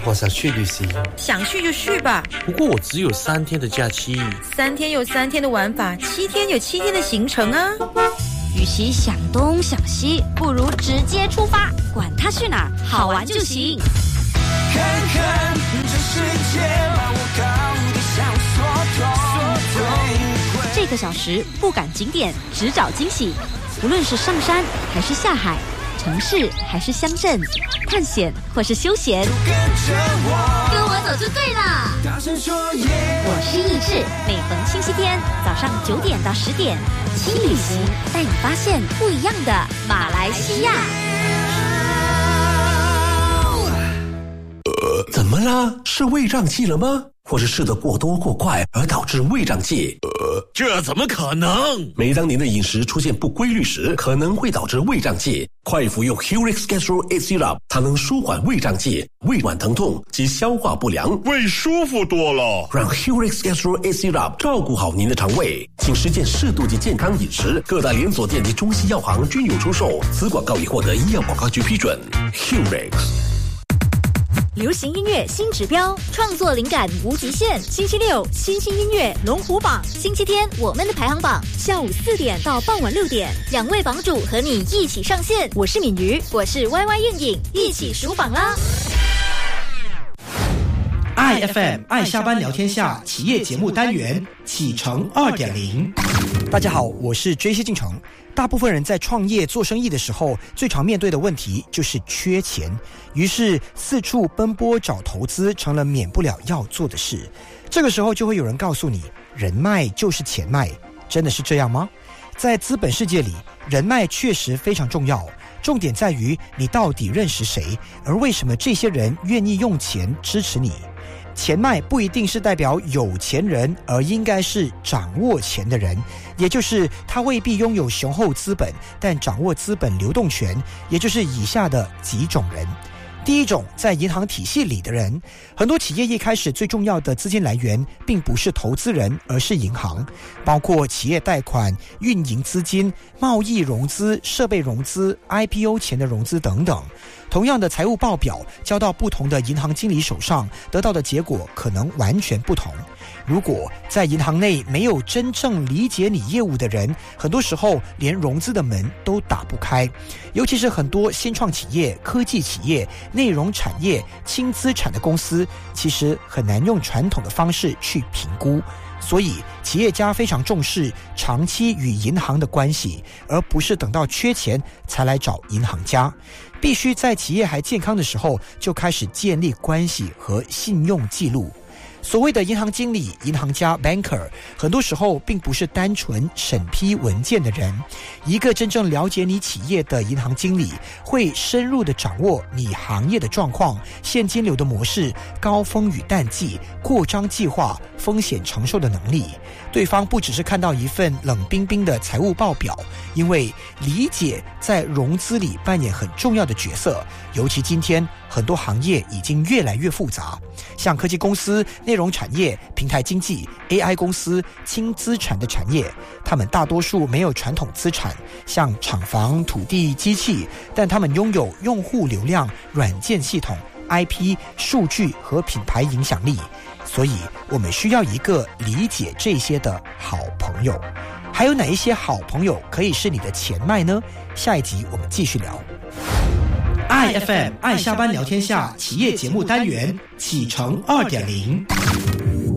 我想去旅行。 想去就去吧。 不过我只有3天的假期。 3天有3天的玩法，7天有7天的行程啊。 与其想东想西，不如直接出发，管它去哪儿，好玩就行。 看看这世界，把我高低向所动。 这个小时不赶景点，只找惊喜。无论是上山还是下海，城市还是乡镇，探险或是休闲，跟我走就对了。 大声说耶！ 我是易智，每逢星期天早上9点到10点，轻旅行带你发现不一样的马来西亚。 怎么了？是胃胀气了吗？或是吃得过多过快而导致胃胀气？ 这怎么可能？ 每当您的饮食出现不规律时，可能会导致胃胀气。快服用 Hurix Gastro A Syrup， 它能舒缓胃胀气、胃脘疼痛及消化不良， 胃舒服多了。 让 Hurix Gastro A Syrup 照顾好您的肠胃，请实践适度及健康饮食。各大连锁店及中西药行均有出售。此广告已获得医药广告局批准。Hurix。 流行音乐新指标，创作灵感无极限。星期六新兴音乐龙虎榜，星期天我们的排行榜，下午4点到傍晚6点，2位榜主和你一起上线。我是敏瑜，我是 YY 燕颖，一起数榜啦 ！IFM 爱下班聊天下企业节目单元启程2.0。大家好，我是JC进程。大部分人在创业做生意的时候，最常面对的问题就是缺钱，于是四处奔波找投资成了免不了要做的事。这个时候就会有人告诉你，人脉就是钱脉，真的是这样吗？在资本世界里，人脉确实非常重要，重点在于你到底认识谁，而为什么这些人愿意用钱支持你。钱脉不一定是代表有钱人，而应该是掌握钱的人，也就是他未必拥有雄厚资本，但掌握资本流动权，也就是以下的几种人。第一种，在银行体系里的人。很多企业一开始最重要的资金来源并不是投资人，而是银行，包括企业贷款、运营资金、贸易融资、设备融资、IPO 前的融资等等。同样的财务报表交到不同的银行经理手上，得到的结果可能完全不同。如果在银行内没有真正理解你业务的人，很多时候连融资的门都打不开。尤其是很多新创企业、科技企业、内容产业、轻资产的公司，其实很难用传统的方式去评估。所以企业家非常重视长期与银行的关系，而不是等到缺钱才来找银行家。必须在企业还健康的时候就开始建立关系和信用记录。所谓的银行经理、银行家 banker， 很多时候并不是单纯审批文件的人。一个真正了解你企业的银行经理，会深入地掌握你行业的状况、现金流的模式、高峰与淡季、扩张计划、风险承受的能力。对方不只是看到一份冷冰冰的财务报表，因为理解在融资里扮演很重要的角色。尤其今天很多行业已经越来越复杂，像科技公司、内容产业、平台经济、AI 公司、轻资产的产业，他们大多数没有传统资产，像厂房、土地、机器，但他们拥有用户流量、软件系统、IP、数据和品牌影响力。所以我们需要一个理解这些的好朋友。还有哪一些好朋友可以是你的钱脉呢？下一集我们继续聊。IFM 爱下班聊天下企业节目单元启程2.0。